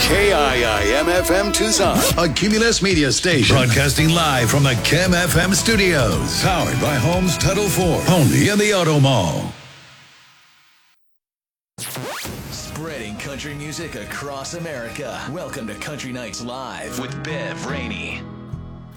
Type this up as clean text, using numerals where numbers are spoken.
KIIM-FM Tucson, a Cumulus Media station. Broadcasting live from the Kim FM studios. Powered by Homes Title 4. Only in the Auto Mall. Spreading country music across America. Welcome to Country Nights Live with Bev Rainey.